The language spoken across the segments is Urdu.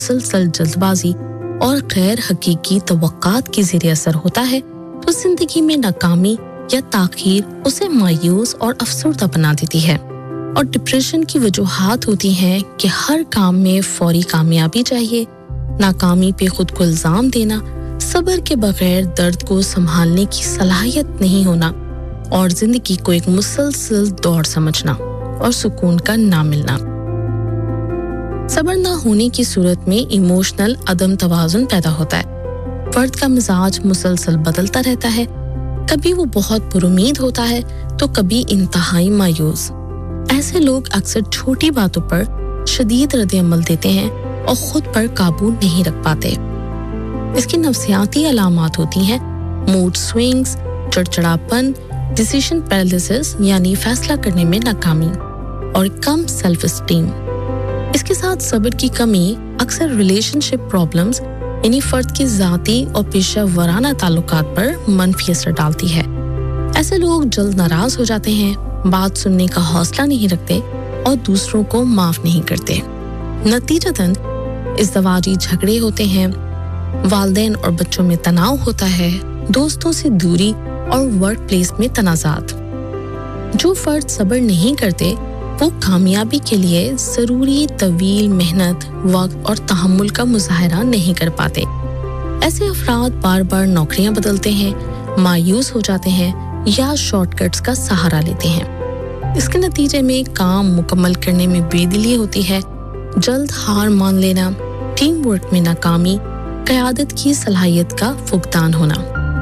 مسلسل جلدبازی اور غیر حقیقی توقعات کے زیر اثر ہوتا ہے تو زندگی میں ناکامی یا تاخیر اسے مایوس اور افسردہ بنا دیتی ہے، اور ڈپریشن کی وجوہات ہوتی ہیں کہ ہر کام میں فوری کامیابی چاہیے، ناکامی پہ خود کو الزام دینا، صبر کے بغیر درد کو سنبھالنے کی صلاحیت نہیں ہونا، اور زندگی کو ایک مسلسل دوڑ سمجھنا اور سکون کا نہ ملنا۔ صبر نہ ہونے کی صورت میں ایموشنل عدم توازن پیدا ہوتا ہے، فرد کا مزاج مسلسل بدلتا رہتا ہے، کبھی وہ بہت پر امید ہوتا ہے تو کبھی انتہائی مایوس۔ ایسے لوگ اکثر چھوٹی باتوں پر شدید رد عمل دیتے ہیں اور خود پر قابو نہیں رکھ پاتے۔ اس کی نفسیاتی علامات ہوتی ہیں موڈ سوئنگز، چڑچڑاپن، ڈیسیژن پیرالائسس یعنی فیصلہ کرنے میں ناکامی، اور کم سیلف اسٹیم۔ اس کے ساتھ صبر کی کمی اکثر ریلیشن شپ پرابلمز یعنی فرد کی ذاتی اور پیشہ ورانہ تعلقات پر منفی اثر ڈالتی ہے۔ ایسے لوگ جلد ناراض ہو جاتے ہیں، بات سننے کا حوصلہ نہیں رکھتے اور دوسروں کو معاف نہیں کرتے۔ نتیجتاً ازدواجی جھگڑے ہوتے ہیں، والدین اور بچوں میں تناؤ ہوتا ہے، دوستوں سے دوری اور ورک پلیس میں تنازعات۔ جو فرد صبر نہیں کرتے وہ کامیابی کے لیے ضروری طویل محنت، وقت اور تحمل کا مظاہرہ نہیں کر پاتے۔ ایسے افراد بار بار نوکریاں بدلتے ہیں، مایوس ہو جاتے ہیں یا شارٹ کٹس کا سہارا لیتے ہیں۔ اس کے نتیجے میں کام مکمل کرنے میں بے دلی ہوتی ہے، جلد ہار مان لینا، ٹیم ورک میں ناکامی، قیادت کی صلاحیت کا فقدان ہونا۔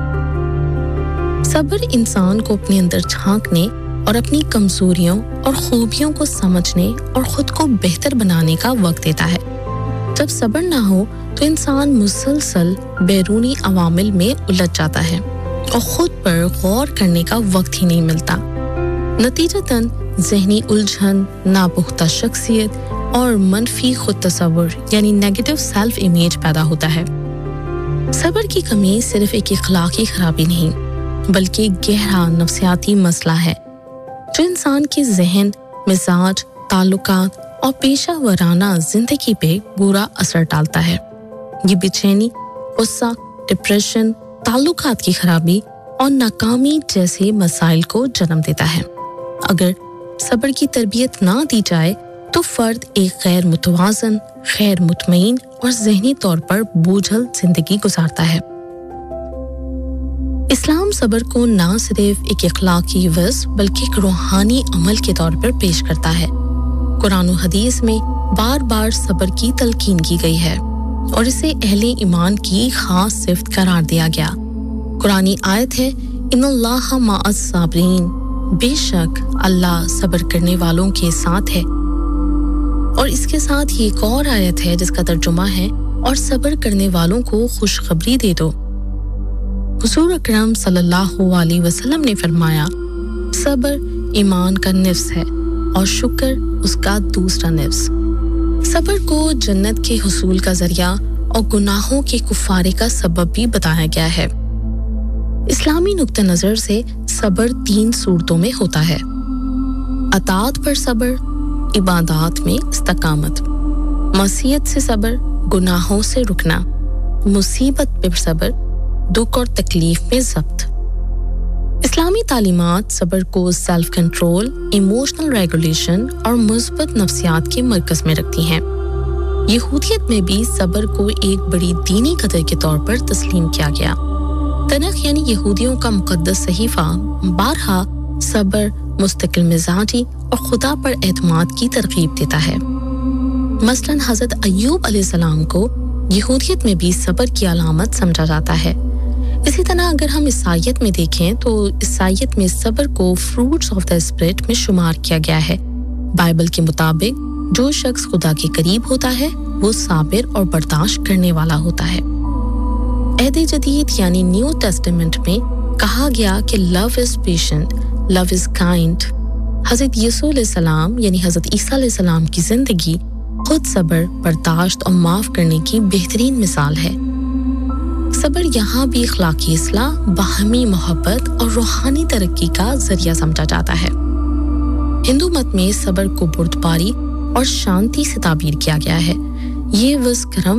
صبر انسان کو اپنے اندر جھانکنے اور اپنی کمزوریوں اور خوبیوں کو سمجھنے اور خود کو بہتر بنانے کا وقت دیتا ہے۔ جب صبر نہ ہو تو انسان مسلسل بیرونی عوامل میں الجھ جاتا ہے اور خود پر غور کرنے کا وقت ہی نہیں ملتا۔ نتیجتاً ذہنی الجھن، ناپختہ شخصیت اور منفی خود تصور یعنی نیگیٹو سیلف امیج پیدا ہوتا ہے۔ صبر کی کمی صرف ایک اخلاقی خرابی نہیں بلکہ گہرا نفسیاتی مسئلہ ہے جو انسان کے ذہن، مزاج، تعلقات اور پیشہ ورانہ زندگی پہ برا اثر ڈالتا ہے۔ یہ بے چینی، غصہ، ڈپریشن، تعلقات کی خرابی اور ناکامی جیسے مسائل کو جنم دیتا ہے۔ اگر صبر کی تربیت نہ دی جائے تو فرد ایک غیر متوازن، غیر مطمئن اور ذہنی طور پر بوجھل زندگی گزارتا ہے۔ اسلام صبر کو نہ صرف ایک اخلاقی وصف بلکہ ایک روحانی عمل کے طور پر پیش کرتا ہے۔ قرآن و حدیث میں بار بار صبر کی تلقین کی گئی ہے اور اسے اہل ایمان کی خاص صفت قرار دیا گیا۔ قرآنی آیت ہے ان اللہ مع الصابرین، بے شک اللہ صبر کرنے والوں کے ساتھ ہے، اور اس کے ساتھ ہی ایک اور آیت ہے جس کا ترجمہ ہے اور صبر کرنے والوں کو خوشخبری دے دو۔ حضور اکرم صلی اللہ علیہ وسلم نے فرمایا صبر ایمان کا نصف ہے اور شکر اس کا دوسرا نصف۔ صبر کو جنت کے حصول کا ذریعہ اور گناہوں کے کفارے کا سبب بھی بتایا گیا ہے۔ اسلامی نقطہ نظر سے صبر 3 صورتوں میں ہوتا ہے: اطاعت پر صبر، عبادات میں استقامت، معصیت سے صبر، گناہوں سے رکنا، مصیبت پر صبر، دکھ اور تکلیف میں ضبط۔ اسلامی تعلیمات صبر کو سیلف کنٹرول، ایموشنل ریگولیشن اور مثبت نفسیات کے مرکز میں رکھتی ہیں۔ یہودیت میں بھی صبر کو ایک بڑی دینی قدر کے طور پر تسلیم کیا گیا۔ تنخ یعنی یہودیوں کا مقدس صحیفہ بارہا صبر، مستقل مزاجی اور خدا پر اعتماد کی ترغیب دیتا ہے۔ مثلاً حضرت ایوب علیہ السلام کو یہودیت میں بھی صبر کی علامت سمجھا جاتا ہے۔ اسی طرح اگر ہم عیسائیت میں دیکھیں تو عیسائیت میں صبر کو فروٹس آف دا اسپرٹ میں شمار کیا گیا ہے۔ بائبل کے مطابق جو شخص خدا کے قریب ہوتا ہے وہ صابر اور برداشت کرنے والا ہوتا ہے۔ عہد جدید یعنی نیو ٹیسٹمنٹ میں کہا گیا کہ لو از پیشنٹ، لو از کائنڈ۔ حضرت یسوع علیہ السلام یعنی حضرت عیسیٰ علیہ السلام کی زندگی خود صبر، برداشت اور معاف کرنے کی بہترین مثال ہے۔ صبر یہاں بھی اخلاقی اصلاح، باہمی محبت اور روحانی ترقی کا ذریعہ سمجھا جاتا ہے۔ ہندو مت میں صبر کو بردباری اور شانتی سے تعبیر کیا گیا ہے۔ یہ وز کرم